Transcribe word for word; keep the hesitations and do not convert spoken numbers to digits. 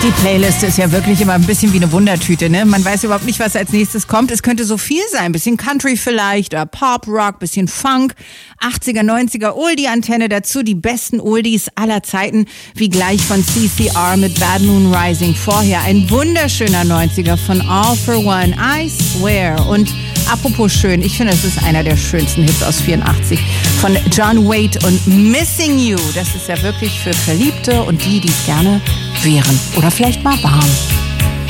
Die Playlist ist ja wirklich immer ein bisschen wie eine Wundertüte, ne? Man weiß überhaupt nicht, was als nächstes kommt. Es könnte so viel sein. Bisschen Country vielleicht oder Pop, Rock, bisschen Funk. achtziger, neunziger Oldie-Antenne dazu. Die besten Oldies aller Zeiten, wie gleich von C C R mit Bad Moon Rising. Vorher ein wunderschöner neunziger von All for One, I Swear. Und apropos schön, ich finde, es ist einer der schönsten Hits aus vierundachtzig von John Waite und Missing You. Das ist ja wirklich für Verliebte und die, die es gerne wären oder vielleicht mal waren.